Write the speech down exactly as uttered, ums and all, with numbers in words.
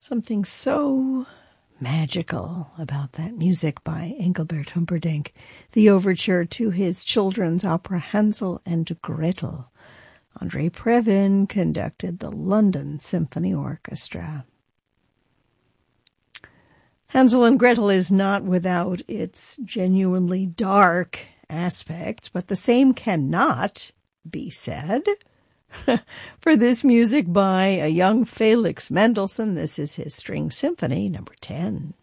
Something so magical about that music by Engelbert Humperdinck, the overture to his children's opera Hansel and Gretel. Andre Previn conducted the London Symphony Orchestra. Hansel and Gretel is not without its genuinely dark aspects, but the same cannot be said for this music by a young Felix Mendelssohn. This is his String Symphony number ten.